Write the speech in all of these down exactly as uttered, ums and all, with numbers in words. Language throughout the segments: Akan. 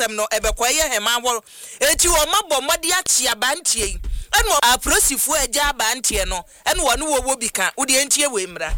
system no ebekwaye hema wo enti wo mabọ modi achi abantie yi eno aprosifo agya abantie no eno wo no wo bi ka wo de entie we mra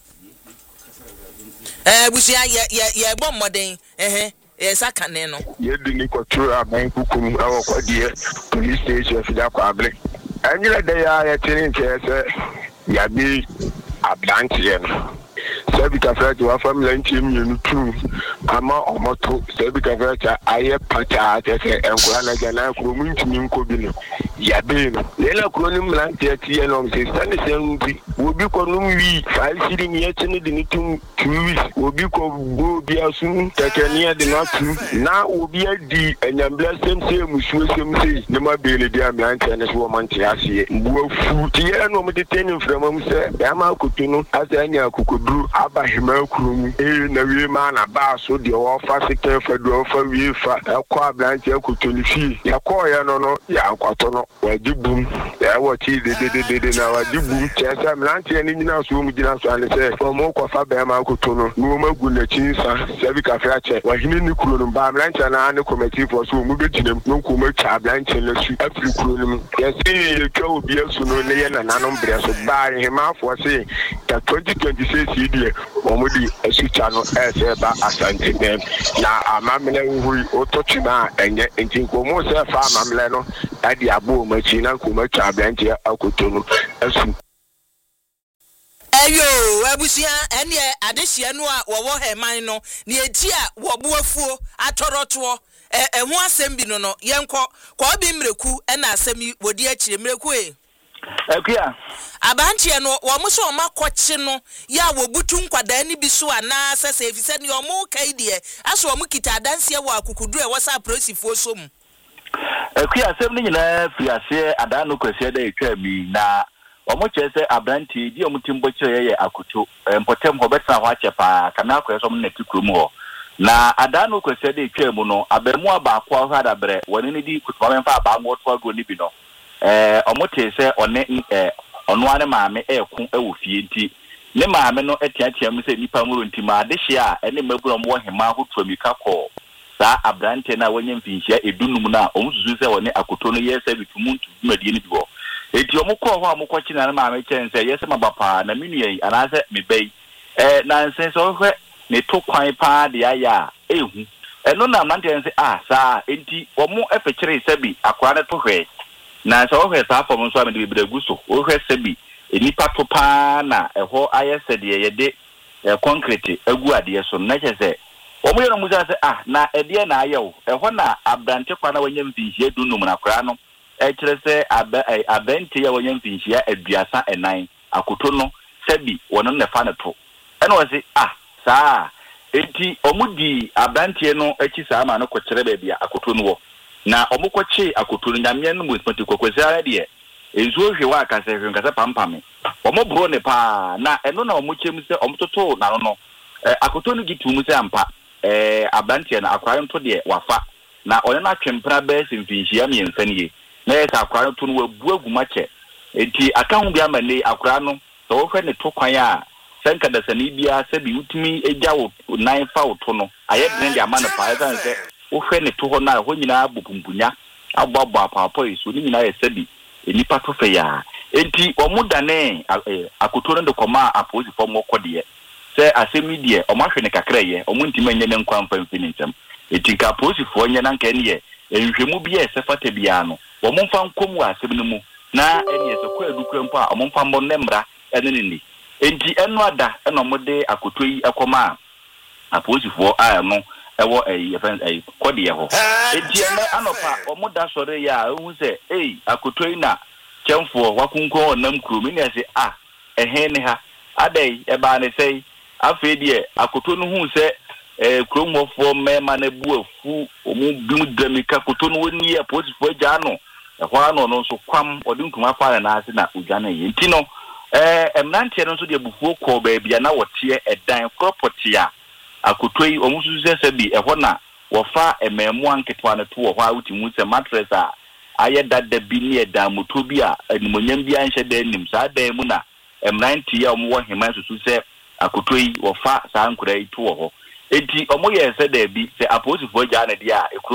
eh busia ye ye ye bọ moden eh eh sakane no ye di ni kwatru aban kukum awo kwadie police station fi da kwable anyira de ya ye tini nke ya bi abantie no Sebi kafeti wa family nchi mmienu tu ama omoto sebi kafeti aye pata tete enkura na jana kuro mu ntimi nkobi no ya be no lela kuro ni mlanti ati ye no se stani se nti obi ko no wi five city ni ati ni ni tum two weeks obi ko go bi asu tekenia de na tu na obi adi enyambla sem se musuo sem se ne ma be le dia mlanti ne so manti ase mbuo fu ti ye no mo de teni mframa mu se ya ma akutu no asa anya akukodu aba hima kurum e na wi ma na ba so de wo fa sike fa do fa wi fa akwa branch akutoni fi ya ko ya no no ya akwato no wajibum ya wo ti de de de de na wajibum chesa mlanti ni nyina so mu gina so ane se fo mo ko fa ba ma akuto no no magu na chinsa se bi ka fa che wa hini ni kuro no ba mlanti na ane committee for so mu beginem no ko ma cha branch na su afri kuro no ya se ka obi asu no ne ya na nanom bre so ba hima fo se ta twenty twenty-six idie omudi esucha no ese ba asante dem na amamle hui otochima enye entinko mo se fa amamle no adi abo machi na kuma cha branch akotonu asu eyo abusia ene adehia no a wo wo heman no ne eti a wo boafuo atoroto eh ehu asem bi no no yenko kwa obi mreku na asem wodi akire mreku e Akia abantie no wo mo so makoche no ya wo butu nkwada ni bi so ana sese efise ne omo kai de aso omo kita adanse wo akukudu e wasa prosifo so mu Akia asem ni nyina fi ase adan no kwase da etwa mi na omo chese abantie di omo timbo kire ye akuto mpotem ho beta ho achepa kana akweso mo na tikuru mu ho na adan no kwase da etwa mu no abemu aba akwa ho adabre woni ni di kutuma memfa aba mo to ago ni bi no eh omote se one eh ono ane maame eku ewo fie nti ne maame no etiatia mu se nipa muru nti ma de hia ene maburo mo hema hoto mika ko sa abrante na wonye mfinhia edunum na omsusu se wone akoto no yesa bitumuntu madie ni biwo eti omukọ ho amukọchi na maame chense yesa mabapa na minu yi anase mebei eh na nsense ohwe ne to kwan pa de aya ehu eno na mante nse ah sa enti omo efekire sebi akwa ne to hwe na so hwe ta fo mo so amede bibregu so o hwe sebi enipa to pa na eho ayese de yede concrete egu ade so na chese o mo yero musa se ah na ede na ayewo eho na abrante kwa na wanya mfinhia dunum na kra no e kire se abente ya wanya mfinhia aduasa enan akoto no sebi wono ne fa ne to ene wo se ah saa enti omudi abrante no achi saa ma no ko kire ba bia akoto no wo na omukwachi akoturu nyamye no muspati kokwezara de ezuo hwe wa akase hwe nkase pampame omobro ne pa na eno na omuchem se omtoto na no no akotono gitu se ampa eh abantie na akwara nto de wafa na one na twempra ba simfinhia miensa nie na yesa akwara nto no wabu agumache enti aka hu bia mane akwara no so wo hwe ne to kwan a senka da sani bia se bi utumi egya wo nine fa wo to no aye den de amana pa esa se wohwe ne to ho na ho nyina bopumpunya ababo apapo iso ni nyina yesabi enipa to fe ya enti omudane akotoro ndo koma apozi fo kode se asemi die omahwe ne kakraye omuntima nye ne nkwa mfa mfini ntem enti ka apozi fo nye na nka ne ye enhwemu bi ye sefata bia no omumfa nkomu asem ne mu na ene ye sekwa adukura mpo a omumfa mbo ne mra ene ne ni enti eno ada eno mode akotoyi akoma apozi fo a no ewo eh eh kodi yeho etieme anopa omuda sore ya hu se eh akotoi na chemfo wakunko onam krumi ne se ah ehe ne ha adai e ba ne sei afedie akoto no hu se eh kromofo mema na buafu omu bimu dramika akoto no woni e posifo agya no ehwa no no so kwam odi nkuma fa na ase na udwane ye ntino eh emnantie no so de bufuo ko ba bia na wote edan property a akotoi omususu sebi ehwo na wofa ememu anketwa na to wo ha utimu se mattress a aye dada bi ne edan moto bi a animonyam bi anhye da nim sa da mu na emnantie ya omo wo hema susu se akotoi wofa sa ankura yi to wo ho enti omo ye se da bi se aposifo gya na dia